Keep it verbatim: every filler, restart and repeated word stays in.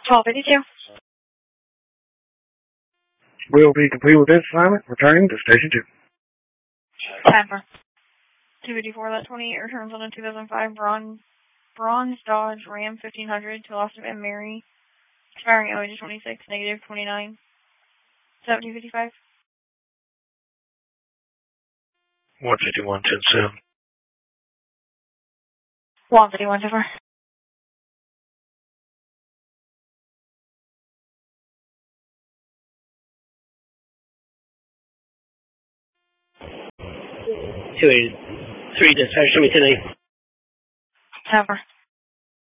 twelve fifty-two. Will be complete with this assignment. Returning to Station two. Time for two fifty-four, lot twenty-eight returns on a two thousand five Bronze, Bronze Dodge Ram fifteen hundred to Lost of M. Mary. Expiring O H twenty-six, negative twenty-nine. seventy fifty-five. one fifty-one, ten seven. one fifty-one, so far. two eighty-three, dispatch, show me ten eight. Time for